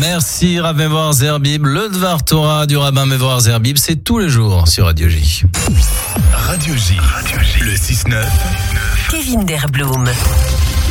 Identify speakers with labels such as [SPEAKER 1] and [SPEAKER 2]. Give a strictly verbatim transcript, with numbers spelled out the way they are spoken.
[SPEAKER 1] Merci Rav Mevorach Zerbib. Le Dvar Torah du rabbin Mevorach Zerbib, c'est tous les jours sur Radio J.
[SPEAKER 2] Radio J, le six neuf.
[SPEAKER 3] Kevin Derblum.